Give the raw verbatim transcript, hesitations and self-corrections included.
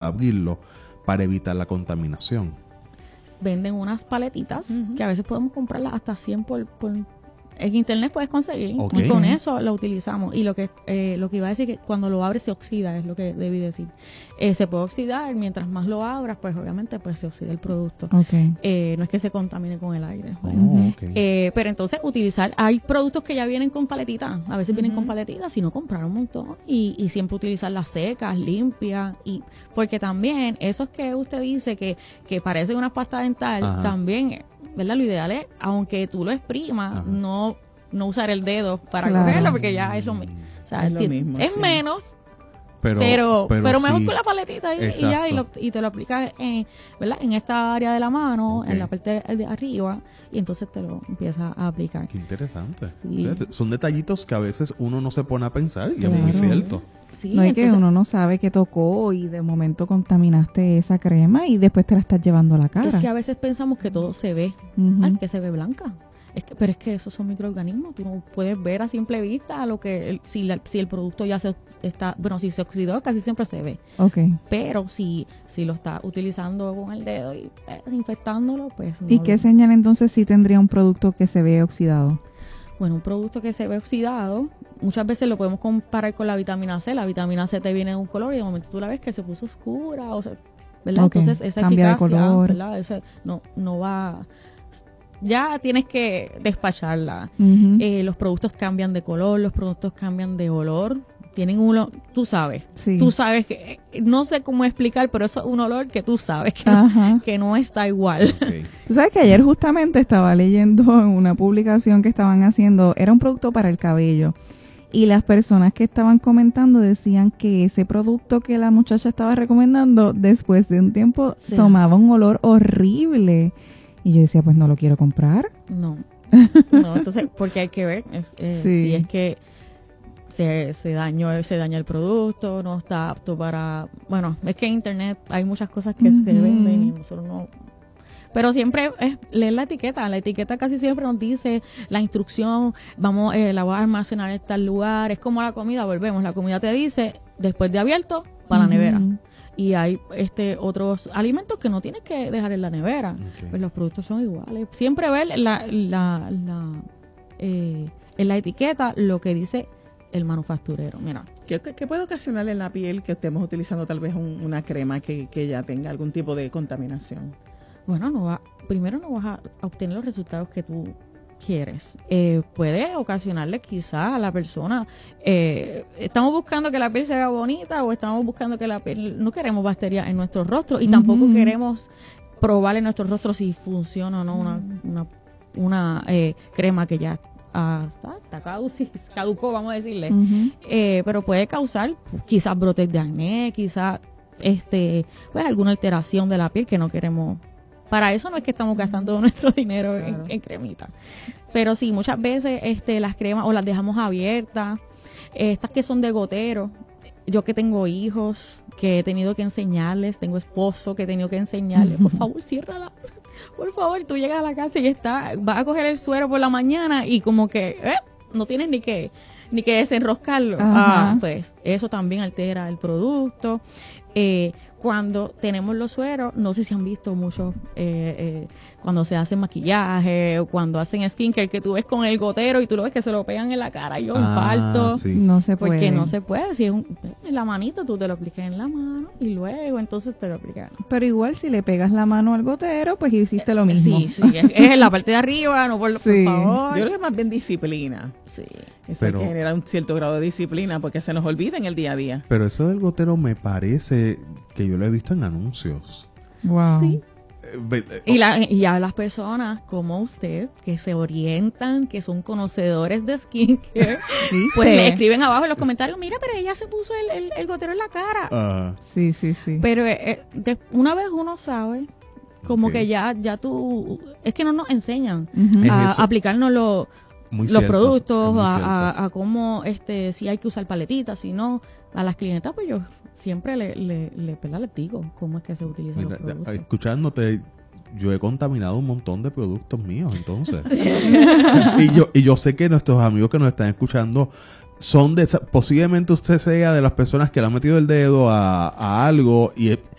abrirlo para evitar la contaminación. Venden unas paletitas Uh-huh. que a veces podemos comprarlas hasta cien por... por en internet puedes conseguir, Okay. y con eso lo utilizamos. Y lo que eh, lo que iba a decir que cuando lo abres se oxida, es lo que debí decir. Eh, se puede oxidar, mientras más lo abras, pues obviamente pues se oxida el producto. Okay. Eh, no es que se contamine con el aire. Oh, Uh-huh. okay. Eh, pero entonces utilizar, hay productos que ya vienen con paletitas, a veces vienen Ujú. con paletitas, sino comprar un montón y, y siempre utilizar las secas, limpias, y porque también esos que usted dice que, que parecen una pasta dental, Ajá. también, ¿verdad? Lo ideal es, aunque tú lo exprimas, Ajá. no, no usar el dedo para Claro. cogerlo, porque ya es lo mismo. O sea, Es lo ti- mismo, es sí. menos, Pero, pero, pero, mejor sí, con la paletita y, y exacto. ya, y, lo, y te lo aplicas en, ¿verdad? En esta área de la mano, Ok. en la parte de, de arriba, y entonces te lo empiezas a aplicar. Qué interesante. Sí. Fíjate, son detallitos que a veces uno no se pone a pensar y Claro. es muy cierto. Sí, No es que entonces- uno no sabe que tocó y de momento contaminaste esa crema y después te la estás llevando a la cara. Es que a veces pensamos que todo se ve, Ujú. ay, que se ve blanca. Es que, pero es que esos son microorganismos. Tú no puedes ver a simple vista lo que el- si, la- si el producto ya se está, bueno, si se oxidó, casi siempre se ve. Ok. Pero si, si lo está utilizando con el dedo y eh, desinfectándolo, pues no. ¿Y qué lo- señal entonces si tendría un producto que se ve oxidado? Bueno, un producto que se ve oxidado, muchas veces lo podemos comparar con la vitamina C. La vitamina C te viene de un color y de momento tú la ves que se puso oscura, o sea, ¿verdad? Ok, Entonces esa cambia de eficacia, color. ¿verdad? Ese no, no va, ya tienes que despacharla. Ujú. Eh, los productos cambian de color, los productos cambian de olor. Tienen un olor, tú sabes, Sí. tú sabes que, eh, no sé cómo explicar, pero eso es un olor que tú sabes que, no, Ajá. que no está igual. Ok. Tú sabes que ayer justamente estaba leyendo en una publicación que estaban haciendo, era un producto para el cabello. Y las personas que estaban comentando decían que ese producto que la muchacha estaba recomendando, después de un tiempo, Sí. tomaba un olor horrible. Y yo decía, pues no lo quiero comprar. No, no, entonces, porque hay que ver eh, eh, Sí. si es que se, se dañó, se daña el producto, no está apto para, bueno, es que en internet hay muchas cosas que se Ujú. venden y nosotros no, pero siempre es leer la etiqueta, la etiqueta casi siempre nos dice la instrucción, vamos, eh, la voy a almacenar en tal lugar, es como la comida, volvemos, la comida te dice, después de abierto, para la Ujú. nevera. Y hay este otros alimentos que no tienes que dejar en la nevera. Ok. Pues los productos son iguales. Siempre ver la, la, la, eh, en la etiqueta lo que dice el manufacturero. Mira, ¿Qué, qué, qué puede ocasionar en la piel que estemos utilizando tal vez un- una crema que, que ya tenga algún tipo de contaminación? bueno, no va, primero no vas a obtener los resultados que tú quieres. Eh, puede ocasionarle quizá a la persona, eh, estamos buscando que la piel se vea bonita o estamos buscando que la piel, no queremos bacterias en nuestro rostro y tampoco Ujú. queremos probar en nuestro rostro si funciona o no una, una, una eh, crema que ya ah, está, está caduci- caducó, vamos a decirle. Ujú. Eh, pero puede causar quizás brotes de acné, quizás este, pues alguna alteración de la piel que no queremos. Para eso no es que estamos gastando nuestro dinero en, Claro. en cremitas. Pero sí, muchas veces este, las cremas o las dejamos abiertas, eh, estas que son de gotero. Yo que tengo hijos, que he tenido que enseñarles, tengo esposo que he tenido que enseñarles, por favor, ciérrala. Por favor, tú llegas a la casa y está, vas a coger el suero por la mañana y como que eh, no tienes ni que ni que desenroscarlo. Ajá. Ah, pues eso también altera el producto. Eh, cuando tenemos los sueros, no sé si han visto muchos, eh, eh, cuando se hacen maquillaje o cuando hacen skincare, que tú ves con el gotero y tú lo ves que se lo pegan en la cara y yo Ah, infarto. sí. No se puede. Porque no se puede, si es un, en la manito tú te lo aplicas en la mano y luego entonces te lo aplicas. Pero igual si le pegas la mano al gotero, pues hiciste lo mismo. Sí, sí, es, es en la parte de arriba, no por, por Sí. favor. Yo creo que es más bien disciplina. Sí. Eso Pero- hay que generar un cierto grado de disciplina porque se nos olvida en el día a día. Pero eso del gotero me parece que yo lo he visto en anuncios. Wow. Sí. Eh, ve- eh, Y, la, y a las personas como usted, que se orientan, que son conocedores de skincare, ¿Viste? pues le escriben abajo en los comentarios, mira, pero ella se puso el, el, el gotero en la cara. ah, Sí, sí, sí. Pero eh, eh, de- una vez uno sabe, como Ok. que ya ya tú, es que no nos enseñan Ujú. Es a eso. aplicarnos los muy los cierto, productos, es muy a, cierto. a, a cómo, este, si hay que usar paletitas, si no, a las clientas, pues yo siempre le, le, le, ¿verdad? les digo cómo es que se utilizan Mira, los productos. escuchándote, yo he contaminado un montón de productos míos, entonces. y yo y yo sé que nuestros amigos que nos están escuchando son de esa, posiblemente usted sea de las personas que le han metido el dedo a, a algo y,